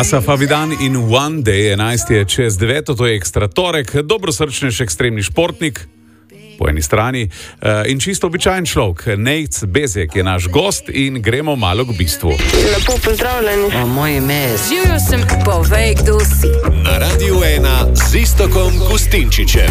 Asaf Avidan in One Day, 11 je čez 9, to je ekstra torek, dobrosrčnež ekstremni športnik po eni strani in čisto običajen človek. Nejc Bezjak je naš gost in gremo malo k bistvu. Lepo pozdravljeni. Moje ime je Živjo sem, povej, kdo si. Na Radiu 1 z Iztokom Gustinčičem.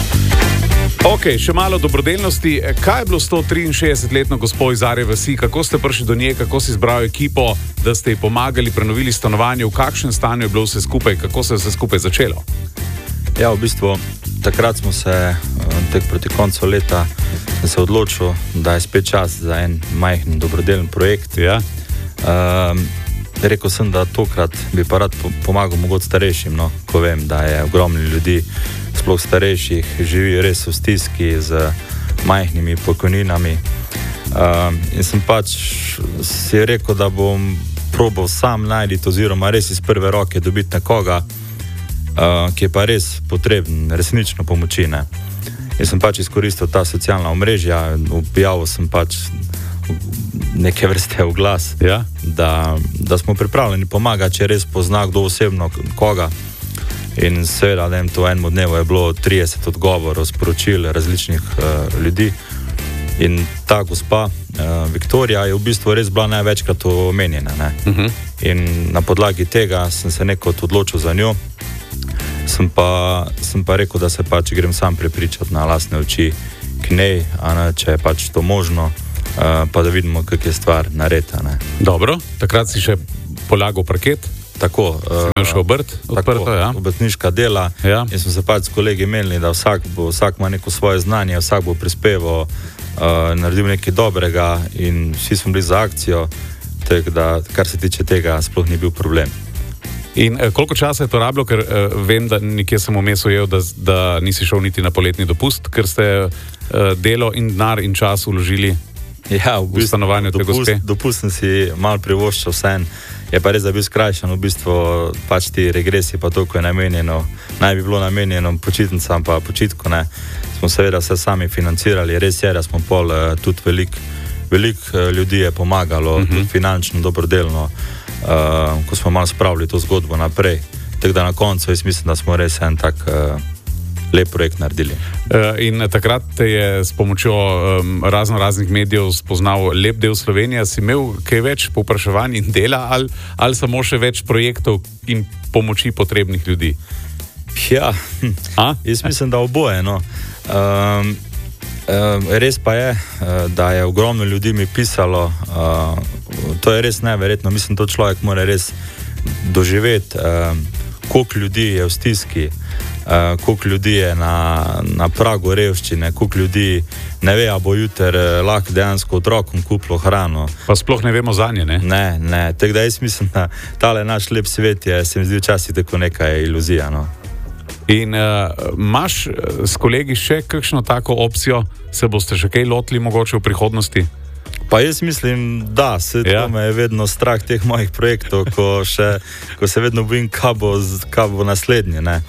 Ok, še malo dobrodelnosti. Kaj je bilo s to 63-letno gospo iz Arje vasi? Kako ste prišli do nje, kako si izbrali ekipo, da ste ji pomagali, prenovili stanovanje, v kakšnem stanju je bilo vse skupaj, kako se je vse skupaj začelo? Ja, v bistvu takrat smo se tek proti koncu leta se odločili, da je spet čas za en majhen dobrodelen projekt. Ja. Rekel sem, da tokrat bi pa rad pomagal mogoče starejšim, no, ko vem, da je ogromno ljudi, sploh starejših, živi res v stiski z majhnimi pokojninami. In sem pač si rekel, da bom probal sam najti oziroma res iz prve roke dobiti nekoga, ki je pa res potreben resnično pomoči. Ne. In sem pač izkoristil ta socialna omrežja, objavil sem pač neke vrste oglas, Ja. da smo pripravljeni pomagati, če res pozna kdo osebno koga. In seveda, da jim to enemu dnevu je bilo 30 odgovorov, sporočil različnih ljudi. In ta gospa Viktorija je v bistvu res bila največkrat omenjena. Ne? In na podlagi tega sem se nekot odločil za njo. Sem pa rekel, da se pač grem sam prepričati na lastne oči k njej, če je pač to možno, pa da vidimo, kak je stvar narejena. Dobro, takrat si še polagal parket, Tako, imel še obrt odprto, ja. obrtniška dela. Ja. In smo se pač s kolegi menili, da vsak ima neko svoje znanje, vsak bo prispeval, naredil nekaj dobrega in vsi smo bili za akcijo, tako da, kar se tiče tega, sploh ni bil problem. In koliko časa je to rabilo, ker vem, da nekje sem vmes ujel, da nisi šel niti na poletni dopust, ker ste delo in denar in čas vložili Ja, v stanovanju te gospe. Dopust sem si malo privoščil vsem, je pa res, da bil skrajšan, v bistvu pač ti regresi pa to, ko je namenjeno, naj bi bilo namenjeno počitnicam pa počitku, ne. Smo seveda vse sami financirali, res je, da smo pol tudi veliko ljudi je pomagalo, tudi finančno, dobrodelno, ko smo malo spravili to zgodbo naprej. Tako da na koncu jaz mislim, da smo res en tak lep projekt naredili. In takrat te je s pomočjo raznih medijev spoznal lep del Slovenije. Si imel kaj več povpraševanj in dela ali samo še več projektov in pomoči potrebnih ljudi? Ja, jaz mislim, da oboje, no. Res pa je, da je ogromno ljudi mi pisalo, to je res neverjetno, mislim, to človek mora res doživeti, koliko ljudi je v stiski, koliko ljudi je na pragu revščine, koliko ljudi ne ve, a bo jutri lahko dejansko otrokom kupilo hrano. Pa sploh ne vemo zanje, ne? Ne, tako da jaz mislim, da tale naš lep svet je, se mi zdi včasih tako neka iluzija, no. In imaš s kolegi še kakšno tako opcijo, se boste še kaj lotili mogoče v prihodnosti? Pa jaz mislim, da se to me je vedno strah teh mojih projektov, ko se vedno bojim, kaj bo naslednje, ne.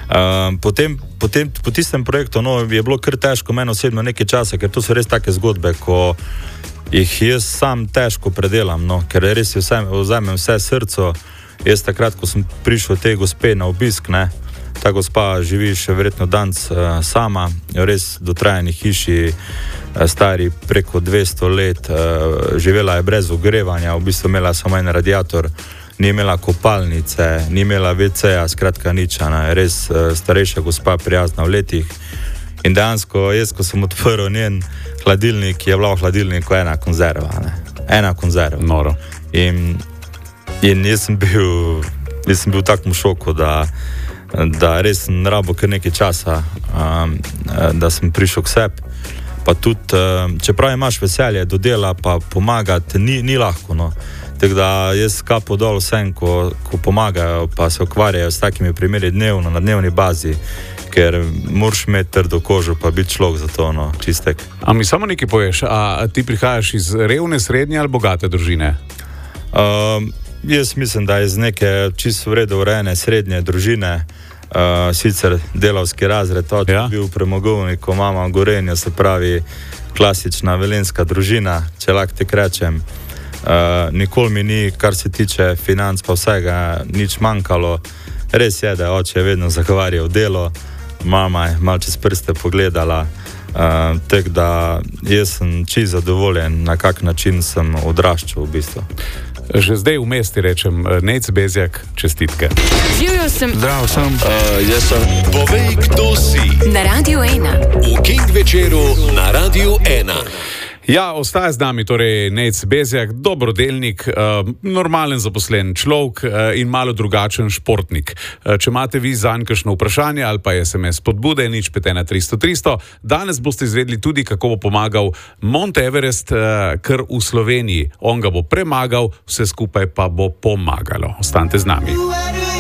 Po tistem projektu, no, je bilo kar težko meni osebno nekaj časa, ker to so res take zgodbe, ko jih jaz sam težko predelam, no, ker res vzamem vse srco. Jaz takrat, ko sem prišel tej gospe na obisk, ne, ta gospa živi še verjetno danes sama, res dotrajani hiši, stari preko 200 let, živela je brez ogrevanja, v bistvu imela samo en radiator, ni imela kopalnice, ni imela WC-ja, skratka nič, res starejša gospa, prijazna v letih. In dejansko jaz, ko sem odprl njen hladilnik, je bila v hladilniku ena konzerva, ne. Ena konzerva. Noro. In jaz sem bil v takem šoku, da res sem rabil kar nekaj časa, da sem prišel k sebi. Pa tudi, čeprav imaš veselje do dela, pa pomagati ni lahko, no. Tako da jaz kapo dol vsem, ko pomagajo, pa se ukvarjajo s takimi primeri dnevno, na dnevni bazi, ker moraš imeti trdo kožo, pa biti človek za to, no, čistek. A mi samo nekaj poveš, a ti prihajaš iz revne, srednje ali bogate družine? Jaz mislim, da je iz neke čisto v redu urejene srednje družine, sicer delavski razred, oče bil premogovnik, mama Gorenja, se pravi klasična velenjska družina, če lahko tako rečem. Nikoli mi ni, kar se tiče financ pa vsega, nič manjkalo. Res je, da oče je vedno zagovarjal delo, mama je malo čez prste pogledala, tako da jaz sem čisto zadovoljen, na kak način sem odraščal v bistvu. Že zdaj v mesti rečem, Nejc Bezjak, čestitke. Živjo sem. Zdravo sem. Jaz sem. Povej, kdo si. Na Radiu 1. V King večeru na Radiu 1. Ja, ostaja z nami torej Nejc Bezjak, dobrodelnik, normalen zaposlen človek in malo drugačen športnik. Če imate vi zanj kakšno vprašanje ali pa SMS podbude, nič 513 300, danes boste izvedli tudi, kako bo pomagal Mount Everest, kar v Sloveniji. On ga bo premagal, vse skupaj pa bo pomagalo. Ostanite z nami.